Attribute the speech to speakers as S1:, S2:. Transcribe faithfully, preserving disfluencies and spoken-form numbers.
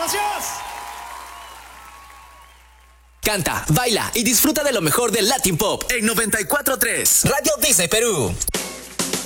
S1: Gracias.
S2: Canta, baila y disfruta de lo mejor del Latin Pop en noventa y cuatro punto tres Radio Disney Perú.